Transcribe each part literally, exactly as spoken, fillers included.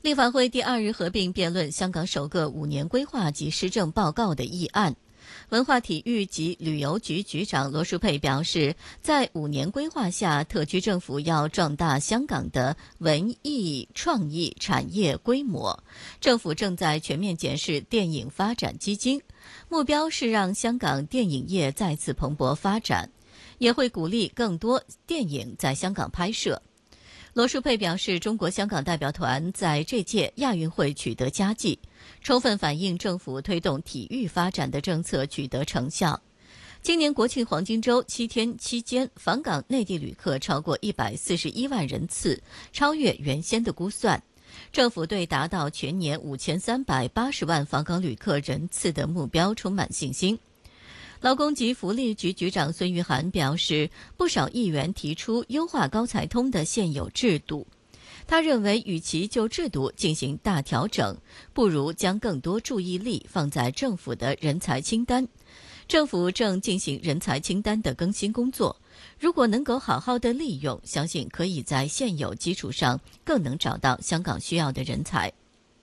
立法会第二日合并辩论香港首个五年规划及施政报告的议案。文化体育及旅游局局长罗淑佩表示，在五年规划下，特区政府要壮大香港的文艺创意产业规模。政府正在全面检视电影发展基金，目标是让香港电影业再次蓬勃发展，也会鼓励更多电影在香港拍摄。罗淑佩表示，中国香港代表团在这届亚运会取得佳绩，充分反映政府推动体育发展的政策取得成效。今年国庆黄金周七天期间，访港内地旅客超过一百四十一万人次，超越原先的估算。政府对达到全年五千三百八十万访港旅客人次的目标充满信心。劳工及福利局局长孙玉菡表示，不少议员提出优化高才通的现有制度。他认为，与其就制度进行大调整，不如将更多注意力放在政府的人才清单。政府正进行人才清单的更新工作，如果能够好好的利用，相信可以在现有基础上更能找到香港需要的人才。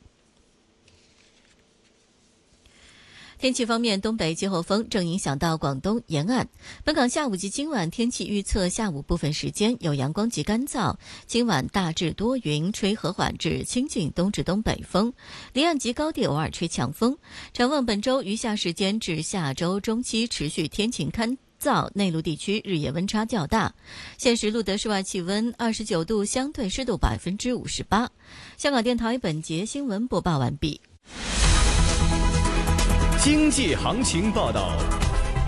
天气方面，东北季候风正影响到广东沿岸。本港下午及今晚天气预测，下午部分时间有阳光及干燥，今晚大致多云，吹和缓至清劲东至东北风，离岸及高地偶尔吹强风。展望本周余下时间至下周中期持续天晴干燥，内陆地区日夜温差较大。现时录得室外气温二十九度，相对湿度百分之五十八。香港电台本节新闻播报完毕。 经济行情报道。